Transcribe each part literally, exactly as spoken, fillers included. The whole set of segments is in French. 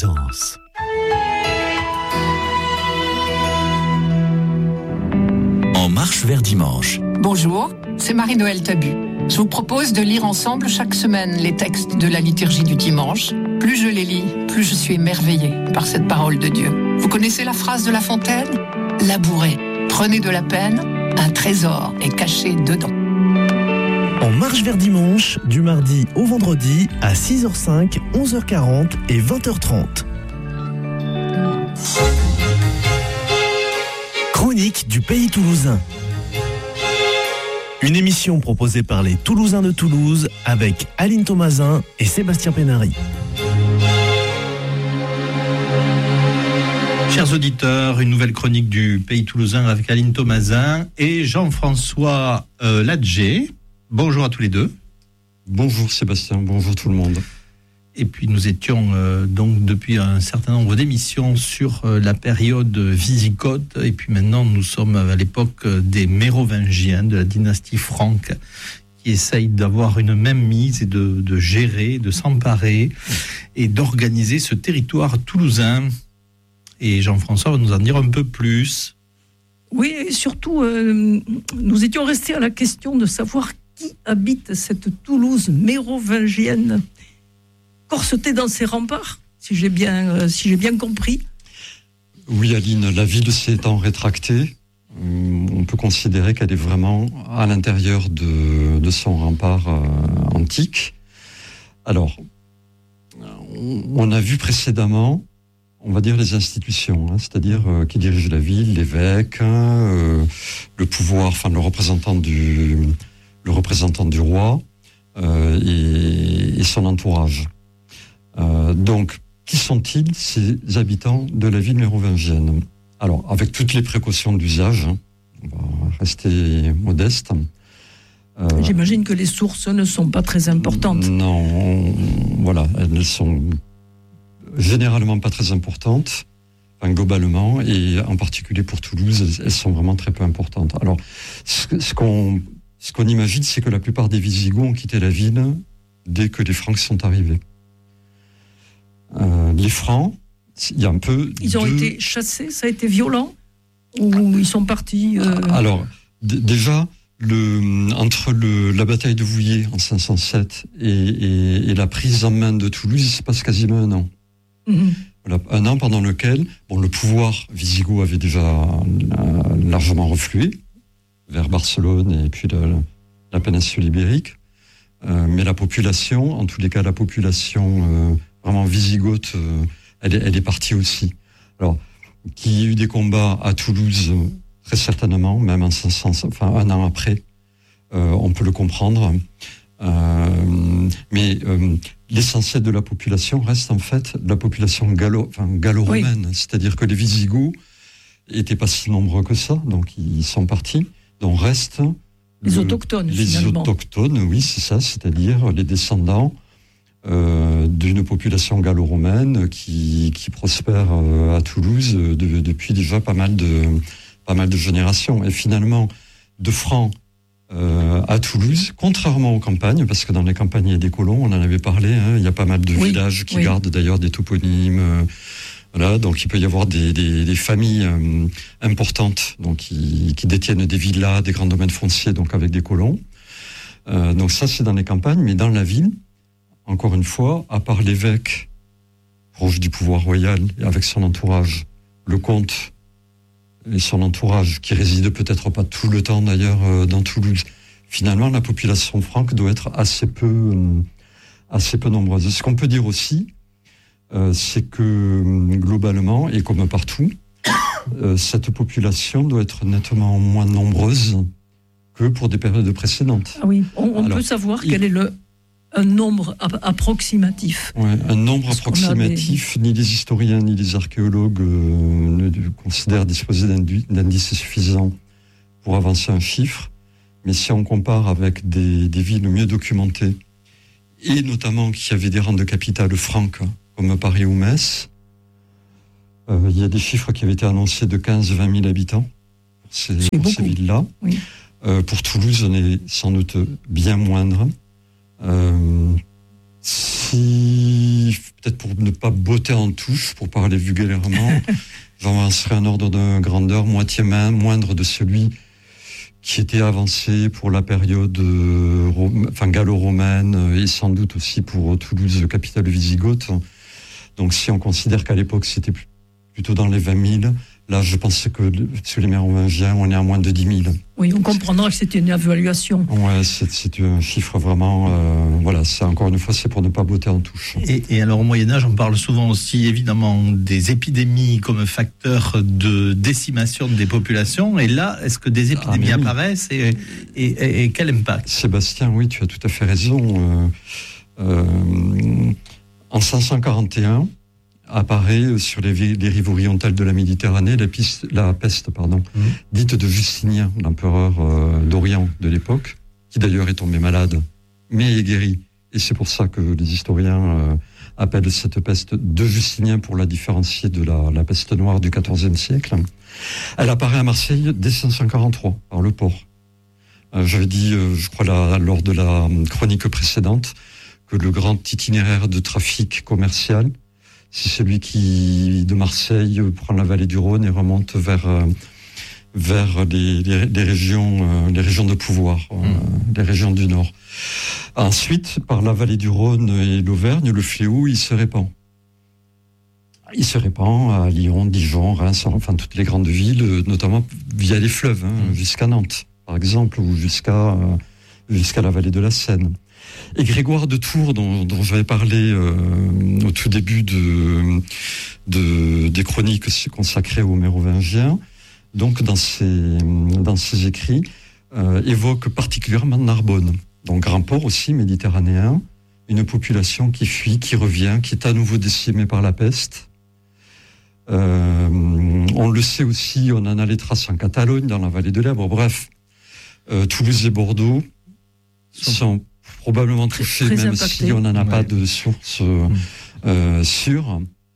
Aisance. En marche vers dimanche. Bonjour, c'est Marie-Noël Tabu. Je vous propose de lire ensemble chaque semaine les textes de la liturgie du dimanche. Plus je les lis, plus je suis émerveillée par cette parole de Dieu. Vous connaissez la phrase de La Fontaine ? Labourez, prenez de la peine, un trésor est caché dedans. En marche vers dimanche, du mardi au vendredi à six heures cinq, onze heures quarante et vingt heures trente. Chronique du Pays Toulousain. Une émission proposée par les Toulousains de Toulouse avec Aline Thomasin et Sébastien Pénary. Chers auditeurs, une nouvelle chronique du Pays Toulousain avec Aline Thomasin et Jean-François euh, Ladger. Bonjour à tous les deux. Bonjour Sébastien, bonjour tout le monde. Et puis nous étions euh, donc depuis un certain nombre d'émissions sur euh, la période visigothe et puis maintenant nous sommes à l'époque des Mérovingiens, de la dynastie franque, qui essayent d'avoir une même mise et de, de gérer, de s'emparer et d'organiser ce territoire toulousain. Et Jean-François va nous en dire un peu plus. Oui, et surtout, euh, nous étions restés à la question de savoir qui habite cette Toulouse mérovingienne, corsetée dans ses remparts, si j'ai bien, euh, si j'ai bien compris. Oui, Aline, la ville s'étant rétractée, on peut considérer qu'elle est vraiment à l'intérieur de, de son rempart euh, antique. Alors, on a vu précédemment, on va dire les institutions, hein, c'est-à-dire euh, qui dirigent la ville, l'évêque, euh, le pouvoir, enfin le représentant du, le représentant du roi euh, et, et son entourage. Euh, donc, qui sont-ils, ces habitants de la ville mérovingienne ? Alors, avec toutes les précautions d'usage, hein, on va rester modeste. Euh, J'imagine que les sources ne sont pas très importantes. Non, on, voilà, elles sont généralement pas très importantes, enfin, globalement, et en particulier pour Toulouse, elles sont vraiment très peu importantes. Alors, ce, ce qu'on ce qu'on imagine, c'est que la plupart des Visigoths ont quitté la ville dès que les Francs sont arrivés. Euh, les Francs, il y a un peu... Ils ont deux... été chassés, ça a été violent ? Ou ils sont partis euh... Alors, d- déjà, le, entre le, la bataille de Vouillers en cinq cent sept et, et, et la prise en main de Toulouse, il se passe quasiment un an. Mmh. Voilà, un an pendant lequel bon, le pouvoir wisigoth avait déjà euh, largement reflué vers Barcelone et puis la, la péninsule ibérique. Euh, mais la population, en tous les cas la population... Euh, vraiment visigothe, euh, elle, elle est partie aussi. Alors, qu'il y ait eu des combats à Toulouse, euh, très certainement, même en cinq cents, enfin un an après, euh, on peut le comprendre. Euh, mais euh, l'essentiel de la population reste en fait la population gallo, enfin, gallo-romaine, oui. C'est-à-dire que les Visigoths n'étaient pas si nombreux que ça, donc ils sont partis. Donc reste les le, autochtones. Les finalement. autochtones, oui, c'est ça, c'est-à-dire les descendants. Euh, d'une population gallo-romaine qui, qui prospère euh, à Toulouse de, depuis déjà pas mal de pas mal de générations. Et finalement, de Francs euh, à Toulouse, contrairement aux campagnes, parce que dans les campagnes il y a des colons, on en avait parlé, hein, il y a pas mal de oui, villages qui oui. gardent d'ailleurs des toponymes. Euh, voilà, donc il peut y avoir des, des, des familles euh, importantes, donc qui, qui détiennent des villas, des grands domaines fonciers, donc avec des colons. Euh, donc ça c'est dans les campagnes, mais dans la ville. Encore une fois, à part l'évêque, proche du pouvoir royal, et avec son entourage, le comte et son entourage, qui réside peut-être pas tout le temps d'ailleurs euh, dans Toulouse, finalement la population franque doit être assez peu, euh, assez peu nombreuse. Ce qu'on peut dire aussi, euh, c'est que globalement, et comme partout, euh, cette population doit être nettement moins nombreuse que pour des périodes précédentes. Ah oui, on, on Alors, peut savoir il... quel est le... un nombre approximatif. Ouais, un nombre approximatif, des... ni les historiens ni les archéologues euh, ne considèrent disposer d'indices suffisants pour avancer un chiffre. Mais si on compare avec des, des villes mieux documentées, et notamment qui avaient des rangs de capitale franques, comme Paris ou Metz, euh, il y a des chiffres qui avaient été annoncés de quinze à vingt mille habitants pour ces, pour ces villes-là. Oui. Euh, pour Toulouse, on est sans doute bien moindre. Euh, si peut-être pour ne pas botter en touche, pour parler vulgairement, j'avancerai un ordre de grandeur moitié main, moindre de celui qui était avancé pour la période euh, rom- enfin, gallo-romaine et sans doute aussi pour Toulouse, capitale wisigothe. Donc si on considère qu'à l'époque c'était plutôt dans les vingt mille, là je pense que sur les mérovingiens on est à moins de dix mille. Oui, on comprendra que c'était une évaluation. Ouais, c'est, c'est un chiffre vraiment, euh, voilà, c'est encore une fois c'est pour ne pas botter en touche. Et, et alors au Moyen-Âge, on parle souvent aussi évidemment des épidémies comme facteur de décimation des populations. Et là, est-ce que des épidémies ah, oui. apparaissent et, et, et, et quel impact? Sébastien, oui, tu as tout à fait raison. Euh, euh, en cinq cent quarante et un, apparaît sur les, les rives orientales de la Méditerranée la, piste, la peste pardon, mmh. dite de Justinien, l'empereur euh, d'Orient de l'époque, qui d'ailleurs est tombé malade, mais est guéri. Et c'est pour ça que les historiens euh, appellent cette peste de Justinien pour la différencier de la, la peste noire du quatorzième siècle. Elle apparaît à Marseille dès cinq cent quarante-trois, par le port. Euh, j'avais dit, euh, je crois, la, lors de la chronique précédente, que le grand itinéraire de trafic commercial, c'est celui qui, de Marseille, prend la vallée du Rhône et remonte vers, euh, vers les, les, les, régions, euh, les régions de pouvoir, euh, mmh. les régions du Nord. Ensuite, par la vallée du Rhône et l'Auvergne, le fléau, il se répand. Il se répand à Lyon, Dijon, Reims, enfin toutes les grandes villes, notamment via les fleuves, hein, mmh. jusqu'à Nantes, par exemple, ou jusqu'à, euh, jusqu'à la vallée de la Seine. Et Grégoire de Tours, dont, dont j'avais parlé euh, au tout début de, de, des chroniques consacrées aux Mérovingiens, donc dans ses, dans ses écrits, euh, évoque particulièrement Narbonne, donc grand port aussi méditerranéen, une population qui fuit, qui revient, qui est à nouveau décimée par la peste. Euh, on le sait aussi, on en a les traces en Catalogne, dans la vallée de l'Èbre. Bref, euh, Toulouse et Bordeaux sont probablement touchés, même impacté. Si on n'en a ouais. pas de source euh, mmh. euh, sûre.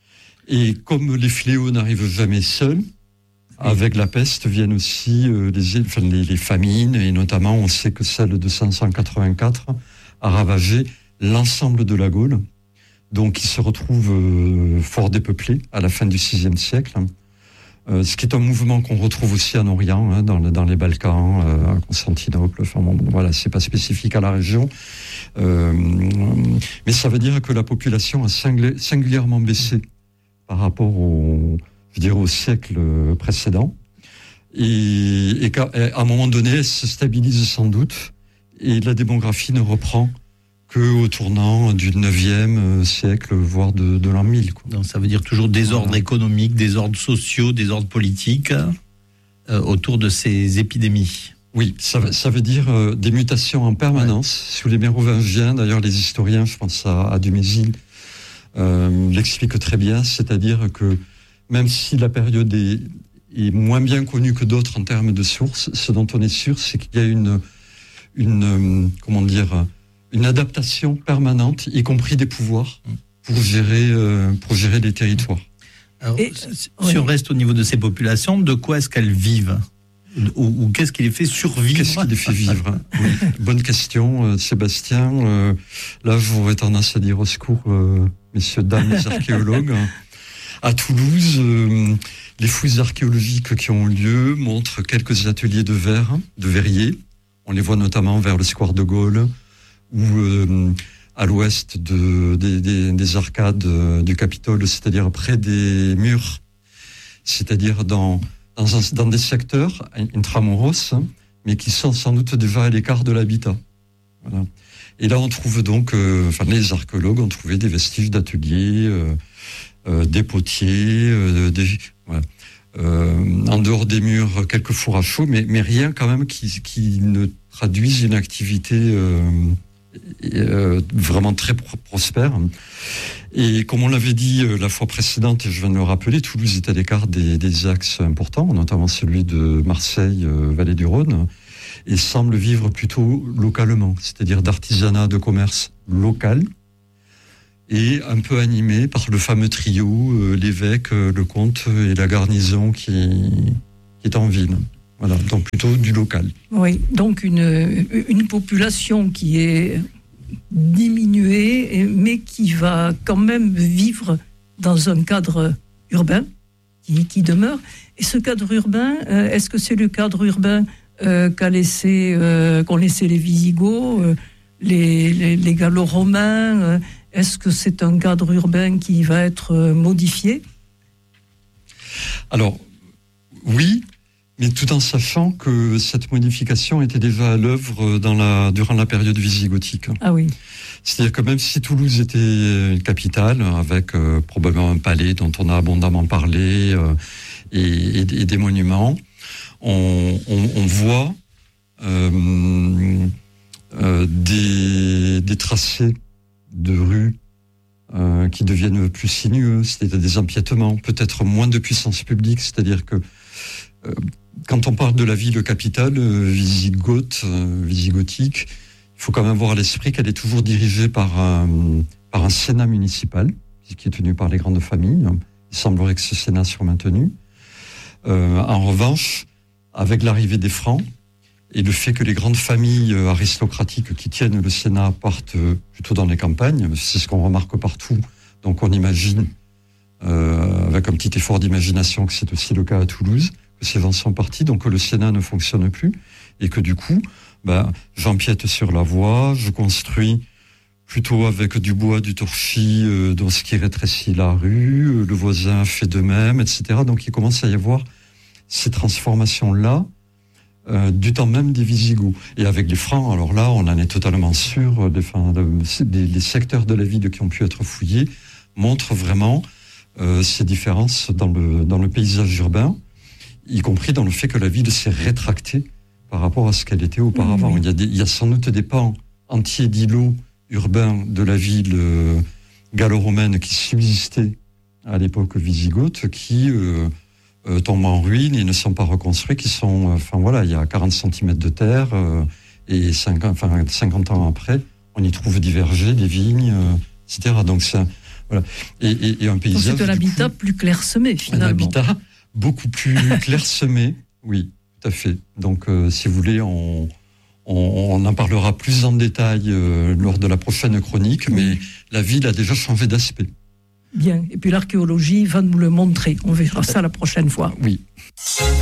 Et comme les fléaux n'arrivent jamais seuls, mmh. avec la peste viennent aussi euh, les, enfin, les, les famines, et notamment on sait que celle de cinq cent quatre-vingt-quatre a ravagé l'ensemble de la Gaule, donc il se retrouve euh, fort dépeuplé à la fin du sixième siècle. Euh, ce qui est un mouvement qu'on retrouve aussi en Orient, hein, dans, dans les Balkans, euh, à Constantinople. Enfin bon, voilà, c'est pas spécifique à la région, euh, mais ça veut dire que la population a singli- singulièrement baissé par rapport au, je dirais, au siècle précédent, et, et qu'à à un moment donné, elle se stabilise sans doute, et la démographie ne reprend qu'au tournant du neuvième siècle, voire de, de l'an mille. Quoi. Donc ça veut dire toujours désordre voilà. économique, désordre sociaux, désordre politique euh, autour de ces épidémies. Oui, ça, ça veut dire euh, des mutations en permanence. Ouais. Sous les Mérovingiens, d'ailleurs les historiens, je pense à, à Dumézil, euh, l'expliquent très bien, c'est-à-dire que même si la période est, est moins bien connue que d'autres en termes de sources, ce dont on est sûr, c'est qu'il y a une, une comment dire, une adaptation permanente, y compris des pouvoirs, pour gérer, euh, pour gérer les territoires. Alors, Et, si oui. on reste au niveau de ces populations, de quoi est-ce qu'elles vivent ? Ou, ou qu'est-ce qui les fait survivre ? Qu'est-ce qui les fait vivre ? Oui. Bonne question, euh, Sébastien. Euh, là, j'aurais tendance à dire au secours, euh, messieurs, dames, les archéologues. À Toulouse, euh, les fouilles archéologiques qui ont lieu montrent quelques ateliers de verre, de verriers. On les voit notamment vers le square de Gaulle, ou euh, à l'ouest de, des, des, des arcades euh, du Capitole, c'est-à-dire près des murs, c'est-à-dire dans, dans, un, dans des secteurs intramuros, mais qui sont sans doute déjà à l'écart de l'habitat. Voilà. Et là, on trouve donc, euh, enfin, les archéologues ont trouvé des vestiges d'ateliers, euh, euh, des potiers, euh, des, voilà. euh, en dehors des murs, quelques fours à chaud, mais, mais rien quand même qui, qui ne traduise une activité euh, Euh, vraiment très pro- prospère. Et comme on l'avait dit euh, la fois précédente, et je viens de le rappeler, Toulouse est à l'écart des, des axes importants, notamment celui de Marseille, euh, vallée du Rhône, et semble vivre plutôt localement, c'est-à-dire d'artisanat, de commerce local, et un peu animé par le fameux trio, euh, l'évêque, euh, le comte et la garnison qui, qui est en ville. Voilà, donc plutôt du local. Oui, donc une, une population qui est diminuer, mais qui va quand même vivre dans un cadre urbain qui, qui demeure. Et ce cadre urbain, euh, est-ce que c'est le cadre urbain euh, qu'a laissé, euh, qu'ont laissé les Visigoths, euh, les, les, les Gallo-Romains euh, Est-ce que c'est un cadre urbain qui va être euh, modifié ? Alors, oui, mais tout en sachant que cette modification était déjà à l'œuvre dans la, durant la période visigothique. Ah oui. C'est-à-dire que même si Toulouse était une capitale, avec euh, probablement un palais dont on a abondamment parlé, euh, et, et, et des monuments, on, on, on voit euh, euh, des, des tracés de rues euh, qui deviennent plus sinueux, c'est-à-dire des empiètements, peut-être moins de puissance publique, c'est-à-dire que euh, quand on parle de la ville capitale euh, visigothe, euh, visigothique, il faut quand même avoir à l'esprit qu'elle est toujours dirigée par un, par un sénat municipal, qui est tenu par les grandes familles. Il semblerait que ce sénat soit maintenu. Euh, en revanche, avec l'arrivée des Francs et le fait que les grandes familles aristocratiques qui tiennent le sénat partent plutôt dans les campagnes, c'est ce qu'on remarque partout. Donc on imagine, euh, avec un petit effort d'imagination, que c'est aussi le cas à Toulouse, que ces vents sont partis, donc que le sénat ne fonctionne plus, et que du coup, ben, j'empiète sur la voie, je construis plutôt avec du bois, du torchis, euh, dans ce qui rétrécit la rue, euh, le voisin fait de même, et cetera. Donc il commence à y avoir ces transformations-là euh, du temps même des Visigoths. Et avec les Francs, alors là, on en est totalement sûr, des, enfin, des, des secteurs de la ville qui ont pu être fouillés montrent vraiment euh, ces différences dans le, dans le paysage urbain, y compris dans le fait que la ville s'est rétractée par rapport à ce qu'elle était auparavant. Mmh. Il y a des, il y a sans doute des pans entiers d'îlots urbains de la ville euh, gallo-romaine qui subsistaient à l'époque visigothe, qui euh, euh, tombent en ruine et ne sont pas reconstruits, qui sont, euh, enfin voilà, il y a quarante centimètres de terre, euh, et cinquante, enfin, cinquante ans après, on y trouve diverger des vignes, euh, et cetera. Donc c'est un, voilà. Et, et, et un paysage. Donc c'est un habitat coup, plus clairsemé, finalement. Un habitat beaucoup plus clairsemé, oui, tout à fait. Donc euh, si vous voulez, on On, on en parlera plus en détail euh, lors de la prochaine chronique, mais la ville a déjà changé d'aspect. Bien, et puis l'archéologie va nous le montrer. On verra ça la prochaine fois. Oui.